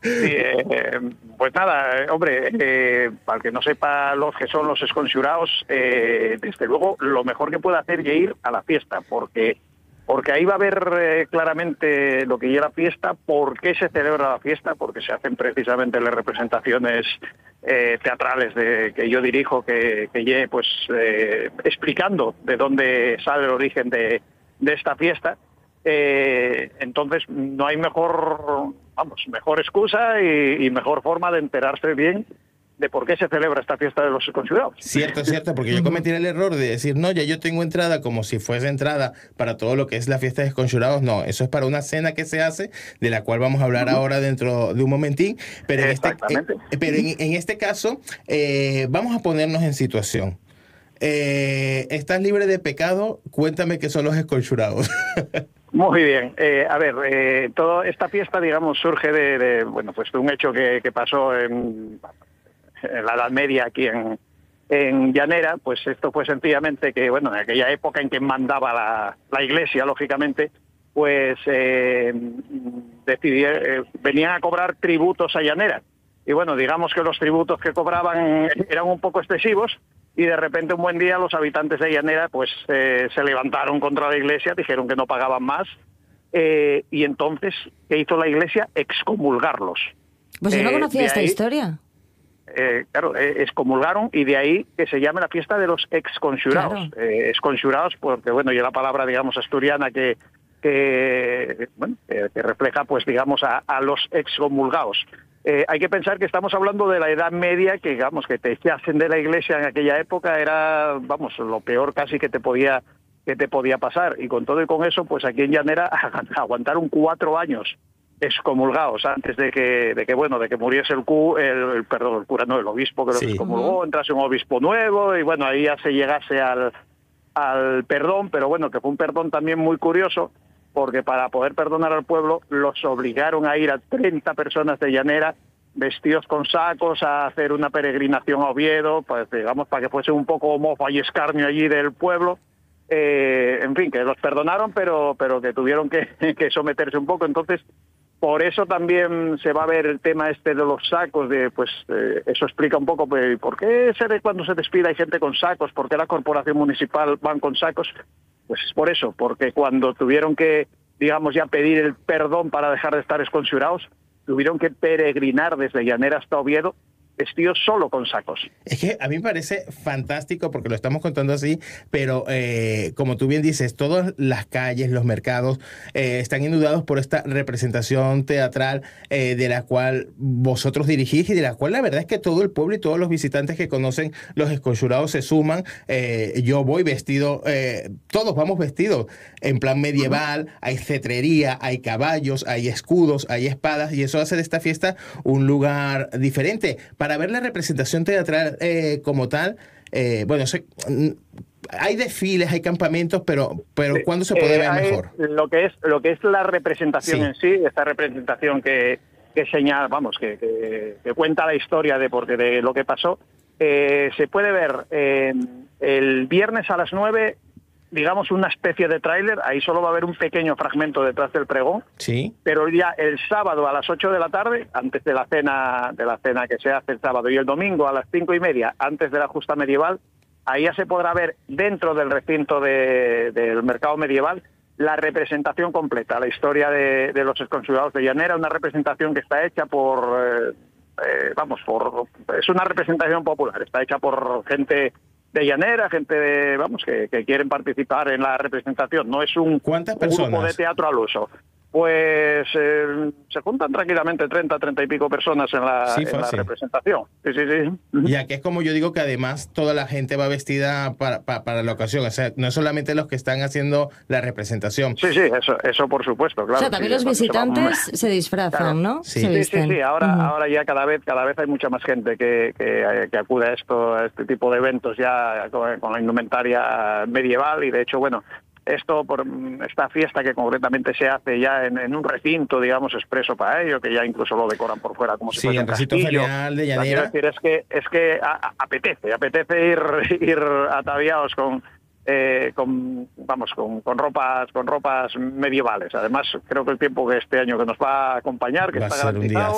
Sí, pues nada, hombre, para el que no sepa los que son los exconxuraos, desde luego lo mejor que puede hacer es ir a la fiesta, porque ahí va a ver claramente lo que es la fiesta, por qué se celebra la fiesta, porque se hacen precisamente las representaciones teatrales que yo dirijo, que lleve pues explicando de dónde sale el origen de esta fiesta. Entonces no hay mejor excusa y mejor forma de enterarse bien de por qué se celebra esta fiesta de los considerados. Cierto, cierto, porque yo cometí el error de decir, no, ya yo tengo entrada como si fuese entrada para todo lo que es la fiesta de desconjurados. No, eso es para una cena que se hace, de la cual vamos a hablar ahora dentro de un momentín, pero Exactamente. en este caso vamos a ponernos en situación. ¿Estás libre de pecado? Cuéntame qué son los desconjurados. Muy bien. A ver, toda esta fiesta, digamos, surge bueno, pues de un hecho que pasó en la Edad Media aquí en Llanera. Pues esto fue sencillamente que, bueno, en aquella época en que mandaba la Iglesia, lógicamente, pues venían a cobrar tributos a Llanera. Y bueno, digamos que los tributos que cobraban eran un poco excesivos, y de repente un buen día los habitantes de Llanera pues se levantaron contra la Iglesia, dijeron que no pagaban más, y entonces, ¿qué hizo la Iglesia? Excomulgarlos. Pues yo no conocía esta ahí, historia. Claro, excomulgaron, y de ahí que se llame la fiesta de los exconjurados. Claro. Exconjurados porque, bueno, y la palabra, digamos, asturiana que refleja, pues, digamos, a los excomulgados. Hay que pensar que estamos hablando de la Edad Media, que, digamos, que te echasen de la Iglesia en aquella época era, vamos, lo peor casi que te podía pasar. Y con todo y con eso, pues aquí en Llanera aguantaron 4 años excomulgados antes de que muriese el cura, no, el obispo que los excomulgó, entrase un obispo nuevo, y bueno, ahí ya se llegase al perdón, pero bueno, que fue un perdón también muy curioso, porque para poder perdonar al pueblo los obligaron a ir a 30 personas de Llanera vestidos con sacos a hacer una peregrinación a Oviedo, pues digamos, para que fuese un poco mofa y escarnio allí del pueblo. En fin, que los perdonaron, pero que tuvieron que someterse un poco. Entonces, por eso también se va a ver el tema este de los sacos, eso explica un poco por qué cuando se despide hay gente con sacos, por qué la corporación municipal van con sacos. Pues es por eso, porque cuando tuvieron que, digamos, ya pedir el perdón para dejar de estar exconsurados, tuvieron que peregrinar desde Llanera hasta Oviedo vestidos solo con sacos. Es que a mí me parece fantástico porque lo estamos contando así, pero como tú bien dices, todas las calles, los mercados están inundados por esta representación teatral de la cual vosotros dirigís y de la cual la verdad es que todo el pueblo y todos los visitantes que conocen los desconjurados se suman. Yo voy vestido, todos vamos vestidos en plan medieval, hay cetrería, hay caballos, hay escudos, hay espadas, y eso hace de esta fiesta un lugar diferente. Para ver la representación teatral como tal, hay desfiles, hay campamentos, pero ¿cuándo se puede ver mejor? Lo que es la representación en sí, esta representación que señala, vamos, que cuenta la historia de lo que pasó, se puede ver el viernes a las 9, digamos, una especie de tráiler. Ahí solo va a haber un pequeño fragmento detrás del pregón. Sí. Pero ya el sábado a las 8 de la tarde, antes de la cena que se hace el sábado, y el domingo a las 5:30, antes de la justa medieval, ahí ya se podrá ver dentro del recinto del mercado medieval la representación completa, la historia de los exconsulados de Llanera, una representación que está hecha es una representación popular, está hecha por gente de Llanera, gente que quieren participar en la representación. No es un grupo de teatro al uso. Pues se juntan tranquilamente 30 y pico personas en la representación. Sí. Ya que es como yo digo, que además toda la gente va vestida para la ocasión. O sea, no es solamente los que están haciendo la representación. Sí, eso por supuesto, claro. O sea, también los visitantes se disfrazan, claro, ¿no? Sí. Sí. Ahora ya cada vez hay mucha más gente que acude a este tipo de eventos ya con la indumentaria medieval, y de hecho, bueno, por esta fiesta que concretamente se hace ya en un recinto, digamos, expreso para ello, que ya incluso lo decoran por fuera como si fuese un castillo. Sí, el recinto ferial de Llanera. Quiero decir, es que apetece ir ataviados con ropas medievales. Además, creo que el tiempo que este año que nos va a acompañar, que está garantizado,